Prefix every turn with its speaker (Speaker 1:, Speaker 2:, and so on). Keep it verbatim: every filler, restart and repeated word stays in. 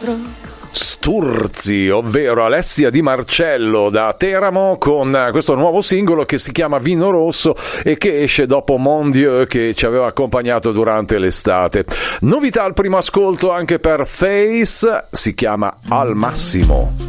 Speaker 1: nostro.
Speaker 2: Sturzi, ovvero Alessia Di Marcello da Teramo, con questo nuovo singolo che si chiama Vino Rosso e che esce dopo Mon Dieu, che ci aveva accompagnato durante l'estate. Novità al primo ascolto anche per Face, si chiama Al Massimo.